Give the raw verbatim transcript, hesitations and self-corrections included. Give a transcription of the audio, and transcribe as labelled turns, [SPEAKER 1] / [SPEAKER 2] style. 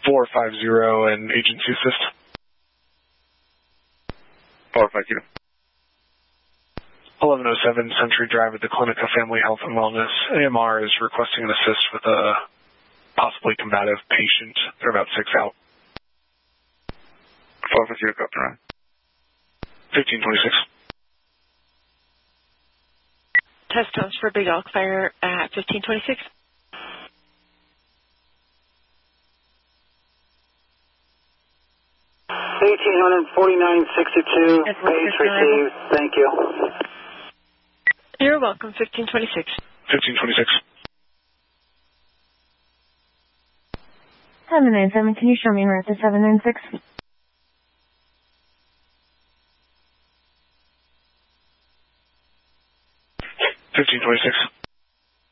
[SPEAKER 1] four five zero and agency assist.
[SPEAKER 2] four five zero.
[SPEAKER 1] eleven oh seven Century Drive at the Clinic of Family Health and Wellness. A M R is requesting an assist with a possibly combative patient. They're about six out.
[SPEAKER 2] four five zero, copy around.
[SPEAKER 1] fifteen twenty-six.
[SPEAKER 3] Test tones for Big Elk Fire at fifteen twenty-six.
[SPEAKER 4] eighteen forty-nine sixty-two, base received. Thank you.
[SPEAKER 3] You're welcome, fifteen twenty-six.
[SPEAKER 1] fifteen twenty-six.
[SPEAKER 5] seven nine seven, can you show me route to seven nine six?